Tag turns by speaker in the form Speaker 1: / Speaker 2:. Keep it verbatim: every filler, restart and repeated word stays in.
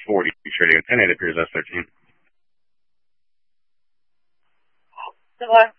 Speaker 1: forty, trading at ten eight appears S thirteen.
Speaker 2: Hello?